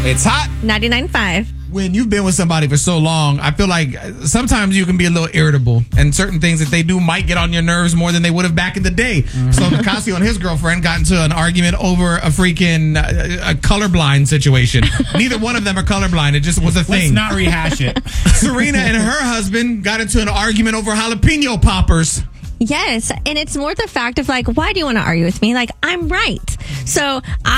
It's hot. 99.5. When you've been with somebody for so long, I feel like sometimes you can be a little irritable, and certain things that they do might get on your nerves more than they would have back in the day. So Nicasio and his girlfriend got into an argument over a freaking a colorblind situation. Neither one of them are colorblind. It just was a thing. Let's not rehash it. Serena and her husband got into an argument over jalapeno poppers. Yes, and it's more the fact of like, why do you want to argue with me? Like, I'm right. So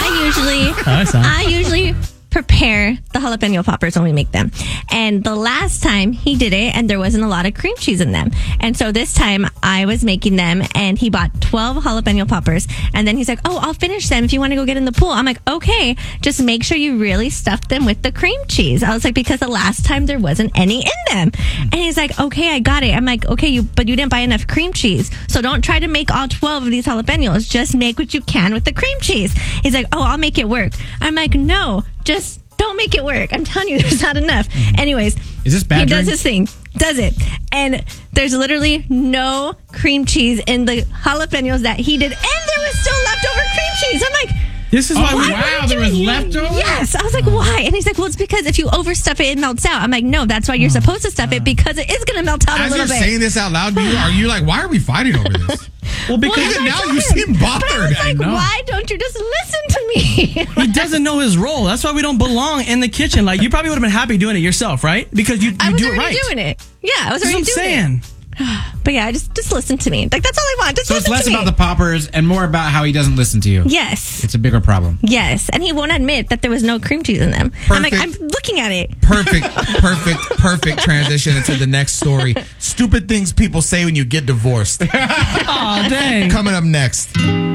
I usually prepare the jalapeno poppers when we make them. And the last time he did it, and there wasn't a lot of cream cheese in them. And so this time I was making them, and he bought 12 jalapeno poppers. And then he's like, oh, I'll finish them if you want to go get in the pool. I'm like, okay, just make sure you really stuff them with the cream cheese. I was like, because the last time there wasn't any in them. And he's like, okay, I got it. I'm like, okay, but you didn't buy enough cream cheese. So don't try to make all 12 of these jalapenos. Just make what you can with the cream cheese. He's like, oh, I'll make it work. I'm like, no, just don't make it work. I'm telling you, there's not enough. Anyways, is this bad? He does his thing, does it, and there's literally no cream cheese in the jalapenos that he did, and there was still leftover cream cheese. I'm like, this is why there was leftover? Yes. I was like, why? And he's like, well, it's because if you overstuff it, it melts out. I'm like, no, that's why you're supposed to stuff it, because it is going to melt out a little bit. As you're saying this out loud, are you like, why are we fighting over this? Well, because even now you seem bothered. But I was like, why don't you just listen to me? He doesn't know his role. That's why we don't belong in the kitchen. Like, you probably would have been happy doing it yourself, right? Because you do it right. I was already doing it. Yeah, I was already doing it. But yeah, just listen to me. Like, that's all I want. Just so listen it's less to me. about the poppers and more about how he doesn't listen to you. Yes. It's a bigger problem. Yes. And he won't admit that there was no cream cheese in them. I'm like, I'm looking at it. Perfect transition into the next story. Stupid things people say when you get divorced. Oh, dang. Coming up next.